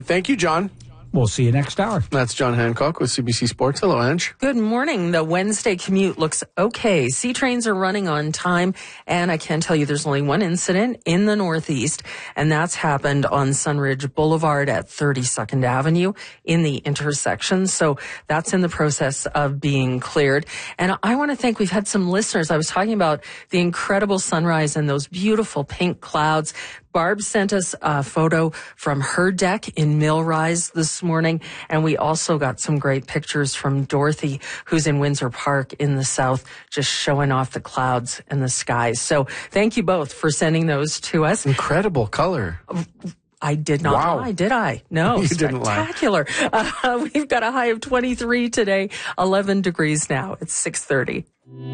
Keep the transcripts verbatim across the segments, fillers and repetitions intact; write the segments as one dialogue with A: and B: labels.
A: Thank you, John.
B: We'll see you next hour.
A: That's John Hancock with C B C Sports. Hello, Ange.
C: Good morning. The Wednesday commute looks okay. C trains are running on time, and I can tell you there's only one incident in the Northeast, and that's happened on Sunridge Boulevard at thirty-second Avenue in the intersection. So that's in the process of being cleared. And I want to thank, we've had some listeners. I was talking about the incredible sunrise and those beautiful pink clouds. Barb sent us a photo from her deck in Millrise this morning, and we also got some great pictures from Dorothy, who's in Windsor Park in the south, just showing off the clouds and the skies. So thank you both for sending those to us.
A: Incredible color.
C: I did not
A: wow.
C: lie, did I? No,
A: you didn't lie.
C: Spectacular. Uh, we've got a high of twenty-three today, eleven degrees now. It's six thirty.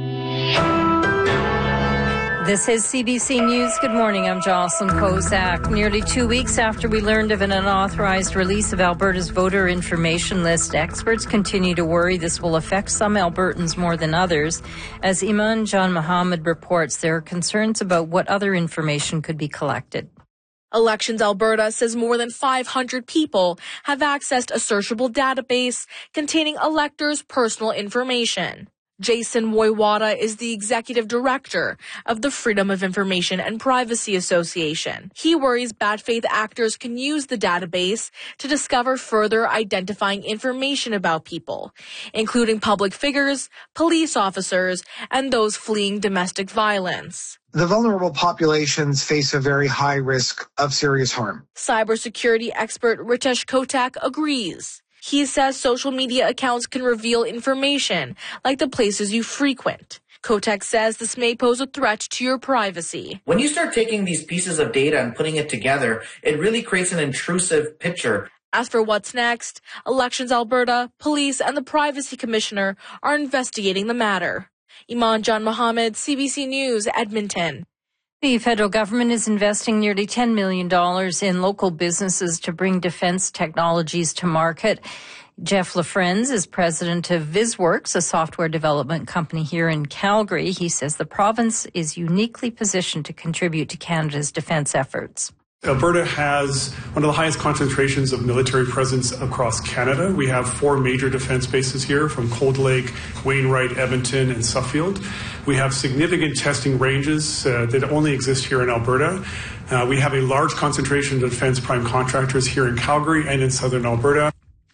D: This is C B C News. Good morning. I'm Jocelyn Kozak. Nearly two weeks after we learned of an unauthorized release of Alberta's voter information list, experts continue to worry this will affect some Albertans more than others. As Iman John Mohammed reports, there are concerns about what other information could be collected.
E: Elections Alberta says more than five hundred people have accessed a searchable database containing electors' personal information. Jason Woywada is the executive director of the Freedom of Information and Privacy Association. He worries bad faith actors can use the database to discover further identifying information about people, including public figures, police officers, and those fleeing domestic violence.
F: The vulnerable populations face a very high risk of serious harm.
E: Cybersecurity expert Ritesh Kotak agrees. He says social media accounts can reveal information like the places you frequent. Kotak says this may pose a threat to your privacy.
G: When you start taking these pieces of data and putting it together, it really creates an intrusive picture.
E: As for what's next, Elections Alberta, police, and the Privacy Commissioner are investigating the matter. Iman John Mohammed, C B C News, Edmonton.
D: The federal government is investing nearly ten million dollars in local businesses to bring defense technologies to market. Jeff LaFrenz is president of VisWorks, a software development company here in Calgary. He says the province is uniquely positioned to contribute to Canada's defense efforts.
H: Alberta has one of the highest concentrations of military presence across Canada. We have four major defense bases here, from Cold Lake, Wainwright, Edmonton, and Suffield. We have significant testing ranges uh, that only exist here in Alberta. Uh, we have a large concentration of defense prime contractors here in Calgary and in southern Alberta.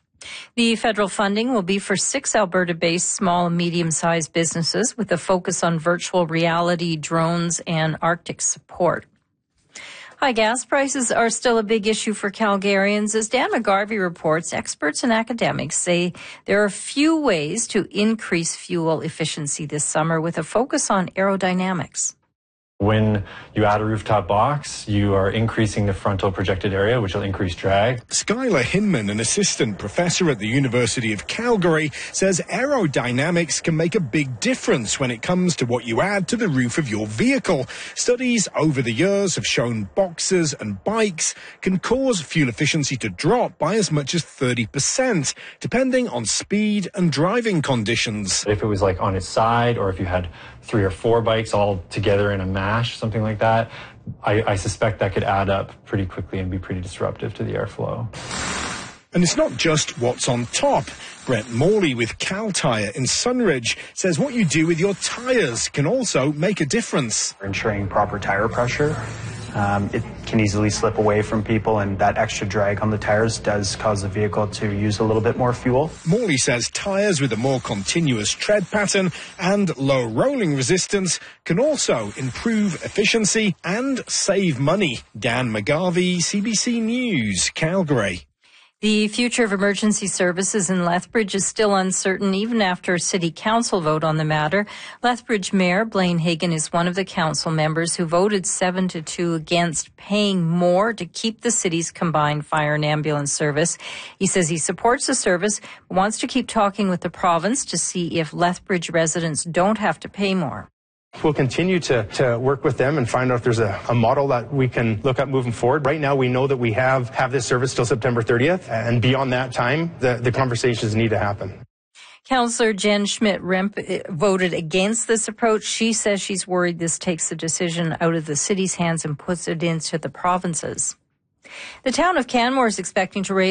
D: The federal funding will be for six Alberta-based small and medium-sized businesses with a focus on virtual reality, drones, and Arctic support. High gas prices are still a big issue for Calgarians. As Dan McGarvey reports, experts and academics say there are few ways to increase fuel efficiency this summer with a focus on aerodynamics.
I: When you add a rooftop box, you are increasing the frontal projected area, which will increase drag.
J: Skylar Hinman, an assistant professor at the University of Calgary, says aerodynamics can make a big difference when it comes to what you add to the roof of your vehicle. Studies over the years have shown boxes and bikes can cause fuel efficiency to drop by as much as thirty percent, depending on speed and driving conditions.
I: If it was like on its side, or if you had three or four bikes all together in a mash, something like that, I, I suspect that could add up pretty quickly and be pretty disruptive to the airflow.
J: And it's not just what's on top. Brett Morley with Cal Tire in Sunridge says what you do with your tires can also make a difference.
K: Ensuring proper tire pressure. Um, it can easily slip away from people, and that extra drag on the tires does cause the vehicle to use a little bit more fuel.
J: Morley says tires with a more continuous tread pattern and low rolling resistance can also improve efficiency and save money. Dan McGarvey, C B C News, Calgary.
D: The future of emergency services in Lethbridge is still uncertain even after a city council vote on the matter. Lethbridge Mayor Blaine Hagan is one of the council members who voted seven to two against paying more to keep the city's combined fire and ambulance service. He says he supports the service, but wants to keep talking with the province to see if Lethbridge residents don't have to pay more.
L: We'll continue to, to work with them and find out if there's a, a model that we can look at moving forward. Right now, we know that we have, have this service till September thirtieth, and beyond that time, the, the conversations need to happen.
D: Councillor Jen Schmidt-Remp voted against this approach. She says she's worried this takes the decision out of the city's hands and puts it into the province's. The town of Canmore is expecting to raise